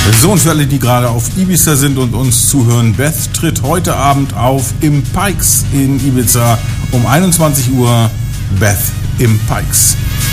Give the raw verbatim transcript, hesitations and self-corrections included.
So, und für alle, die gerade auf Ibiza sind und uns zuhören, Beth tritt heute Abend auf im Pikes in Ibiza um einundzwanzig Uhr. Beth im Pikes.